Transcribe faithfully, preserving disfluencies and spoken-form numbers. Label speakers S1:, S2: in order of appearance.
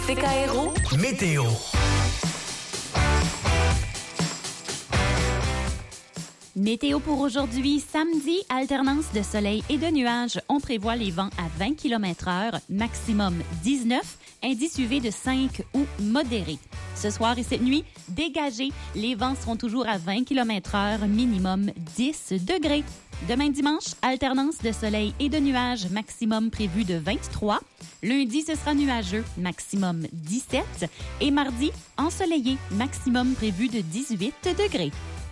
S1: C K R O
S2: Météo.
S3: Météo pour aujourd'hui, samedi, alternance de soleil et de nuages. On prévoit les vents à vingt kilomètres heure, maximum dix-neuf, indice U V de cinq ou modéré. Ce soir et cette nuit, dégagé, les vents seront toujours à vingt kilomètres heure, minimum dix degrés. Demain dimanche, alternance de soleil et de nuages, maximum prévu de vingt-trois. Lundi, ce sera nuageux, maximum dix-sept. Et mardi, ensoleillé, maximum prévu de dix-huit degrés.